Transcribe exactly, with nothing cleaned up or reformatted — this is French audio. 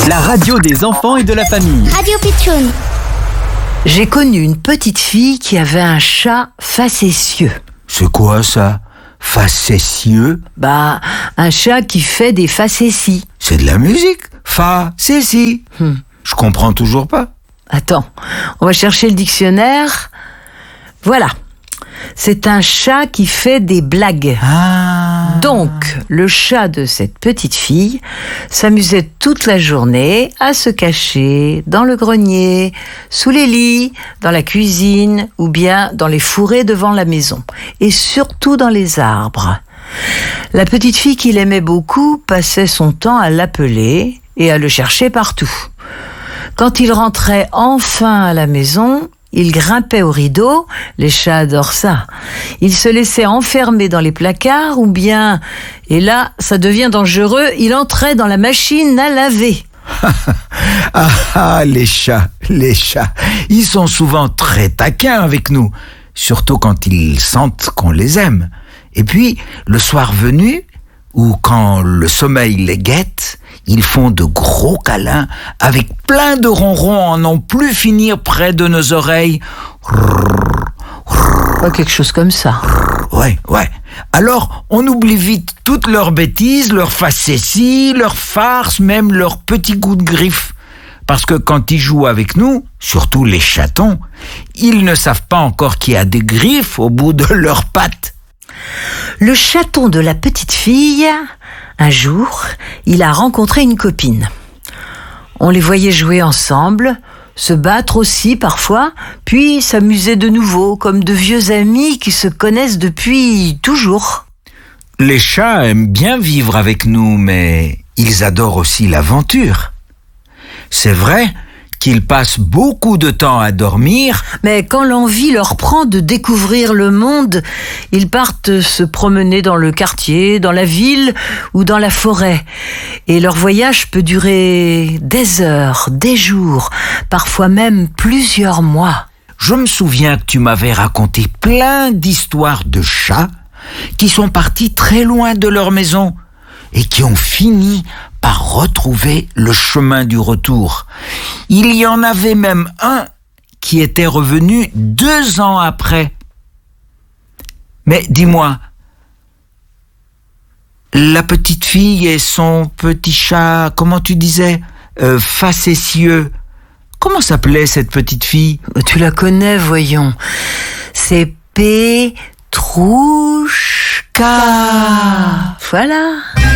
La radio des enfants et de la famille. Radio Pitchoun. J'ai connu une petite fille qui avait un chat facétieux. C'est quoi ça? Facétieux? Bah, un chat qui fait des facéties. C'est de la musique. Fa, c'est si. Hmm. Je comprends toujours pas. Attends, on va chercher le dictionnaire. Voilà. C'est un chat qui fait des blagues. Ah. Donc, le chat de cette petite fille s'amusait toute la journée à se cacher dans le grenier, sous les lits, dans la cuisine ou bien dans les fourrés devant la maison. Et surtout dans les arbres. La petite fille qu'il aimait beaucoup passait son temps à l'appeler et à le chercher partout. Quand il rentrait enfin à la maison, il grimpait au rideau, les chats adorent ça. Il se laissait enfermer dans les placards ou bien, et là, ça devient dangereux, il entrait dans la machine à laver. ah, ah, les chats, les chats, ils sont souvent très taquins avec nous, surtout quand ils sentent qu'on les aime. Et puis, le soir venu, ou quand le sommeil les guette, ils font de gros câlins avec plein de ronrons à n'en plus finir près de nos oreilles. Pas quelque chose comme ça. Ouais, ouais. Alors, on oublie vite toutes leurs bêtises, leurs facéties, leurs farces, même leurs petits goûts de griffes. Parce que quand ils jouent avec nous, surtout les chatons, ils ne savent pas encore qu'il y a des griffes au bout de leurs pattes. Le chaton de la petite fille, un jour, il a rencontré une copine. On les voyait jouer ensemble, se battre aussi parfois, puis s'amuser de nouveau, comme de vieux amis qui se connaissent depuis toujours. Les chats aiment bien vivre avec nous, mais ils adorent aussi l'aventure. C'est vrai qu'ils passent beaucoup de temps à dormir. Mais quand l'envie leur prend de découvrir le monde, ils partent se promener dans le quartier, dans la ville ou dans la forêt. Et leur voyage peut durer des heures, des jours, parfois même plusieurs mois. Je me souviens que tu m'avais raconté plein d'histoires de chats qui sont partis très loin de leur maison et qui ont fini par retrouver le chemin du retour. Il y en avait même un qui était revenu deux ans après. Mais dis-moi, la petite fille et son petit chat, comment tu disais, euh, facétieux, comment s'appelait cette petite fille? Tu la connais, voyons. C'est Petrouchka. Voilà.